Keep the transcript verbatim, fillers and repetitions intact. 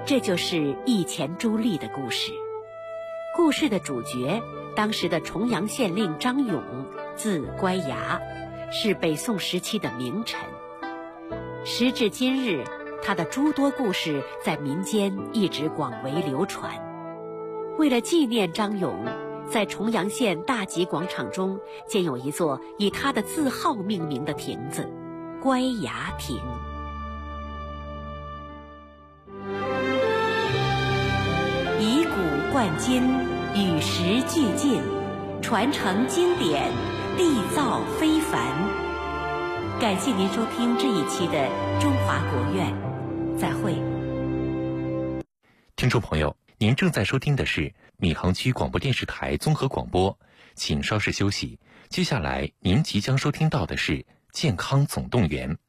这就是义前朱棣的故事。故事的主角，当时的重阳县令张勇，字乖牙，是北宋时期的名臣。时至今日，他的诸多故事在民间一直广为流传。为了纪念张勇，在重阳县大集广场中建有一座以他的字号命名的亭子——乖牙亭。以古贯今，与时俱进，传承经典，缔造非凡。感谢您收听这一期的中华国院，再会。 听众朋友，您正在收听的是闵行区广播电视台综合广播，请稍事休息。接下来您即将收听到的是健康总动员。